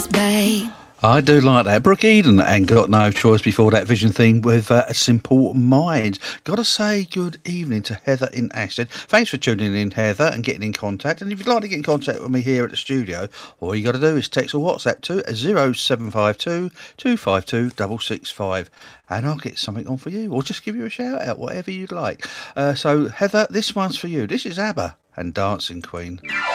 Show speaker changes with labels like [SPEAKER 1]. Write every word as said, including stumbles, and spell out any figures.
[SPEAKER 1] choice, babe.
[SPEAKER 2] I do like that. Brooke Eden and Got No Choice before that Vision theme with uh, A Simple Mind. Got to say good evening to Heather in Aston. Thanks for tuning in, Heather, and getting in contact. And if you'd like to get in contact with me here at the studio, all you got to do is text or WhatsApp to zero seven five two, two five two, six six five. And I'll get something on for you, or just give you a shout out, whatever you'd like. Uh, so, Heather, this one's for you. This is ABBA and Dancing Queen.